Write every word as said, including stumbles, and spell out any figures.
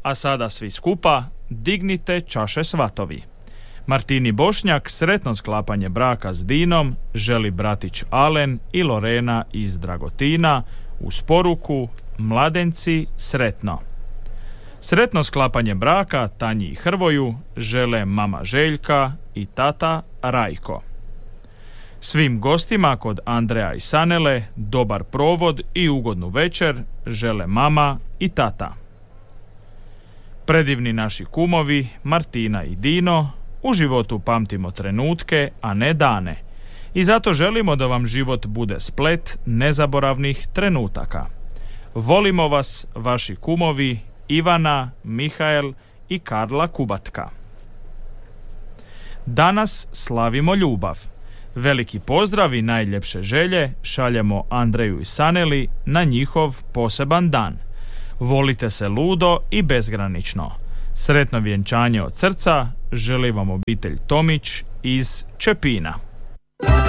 A sada svi skupa dignite čaše svatovi. Martini Bošnjak sretno sklapanje braka s Dinom želi bratić Alen i Lorena iz Dragotina uz poruku mladenci sretno. Sretno sklapanje braka Tanji i Hrvoju žele mama Željka i tata Rajko. Svim gostima kod Andreja i Sanele dobar provod i ugodnu večer žele mama i tata. Predivni naši kumovi Martina i Dino, u životu pamtimo trenutke, a ne dane. I zato želimo da vam život bude splet nezaboravnih trenutaka. Volimo vas, vaši kumovi Ivana, Mihael i Karla Kubatka. Danas slavimo ljubav. Veliki pozdrav i najljepše želje šaljemo Andreju i Saneli na njihov poseban dan. Volite se ludo i bezgranično. Sretno vjenčanje od srca želi vam obitelj Tomić iz Čepina.